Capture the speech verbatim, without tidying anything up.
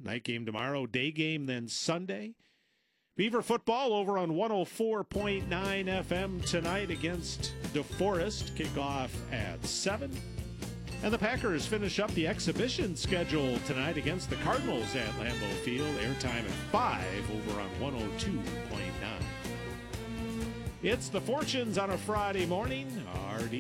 Night game tomorrow, day game then Sunday. Beaver football over on one oh four point nine F M tonight against DeForest. Kickoff at seven. And the Packers finish up the exhibition schedule tonight against the Cardinals at Lambeau Field. Airtime at five over on one oh two point nine. It's the Fortunes on a Friday morning. R D